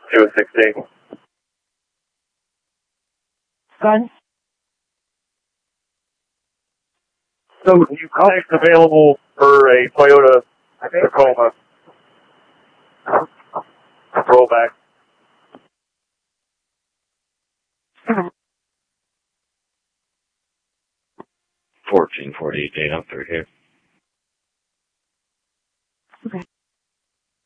216. Gun. So you contacts available for a Toyota Tacoma rollback. 1448 Dana, through here.